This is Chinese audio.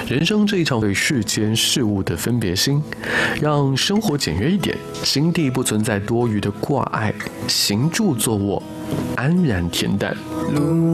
人生这一场对世间事物的分别心，让生活简约一点，心地不存在多余的挂碍，行住坐卧安然恬淡。